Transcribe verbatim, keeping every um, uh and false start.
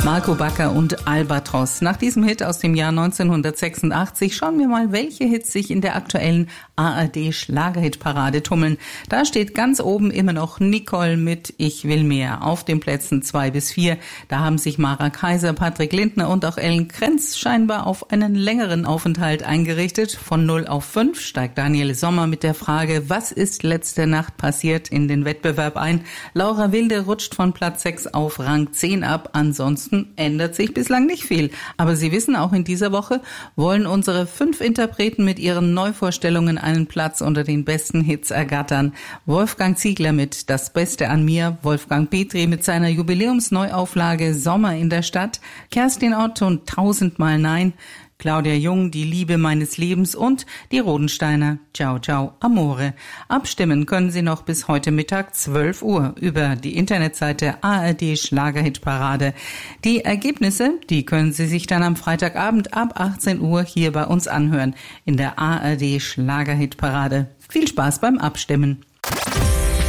Marco Backer und Albatros. Nach diesem Hit aus dem Jahr neunzehnhundertsechsundachtzig schauen wir mal, welche Hits sich in der aktuellen A R D-Schlagerhitparade tummeln. Da steht ganz oben immer noch Nicole mit Ich will mehr. Auf den Plätzen zwei bis vier, da haben sich Mara Kaiser, Patrick Lindner und auch Ellen Krenz scheinbar auf einen längeren Aufenthalt eingerichtet. Von null auf fünf steigt Daniel Sommer mit der Frage, was ist letzte Nacht passiert, in den Wettbewerb ein. Laura Wilde rutscht von Platz sechs auf Rang zehn ab. Ansonsten ändert sich bislang nicht viel. Aber Sie wissen, auch in dieser Woche wollen unsere fünf Interpreten mit ihren Neuvorstellungen einen Platz unter den besten Hits ergattern. Wolfgang Ziegler mit Das Beste an mir, Wolfgang Petri mit seiner Jubiläumsneuauflage Sommer in der Stadt, Kerstin Ott und Tausendmal Nein, Claudia Jung, Die Liebe meines Lebens und die Rodensteiner, Ciao Ciao Amore. Abstimmen können Sie noch bis heute Mittag zwölf Uhr über die Internetseite A R D Schlagerhitparade. Die Ergebnisse, die können Sie sich dann am Freitagabend ab achtzehn Uhr hier bei uns anhören in der A R D Schlagerhitparade. Viel Spaß beim Abstimmen.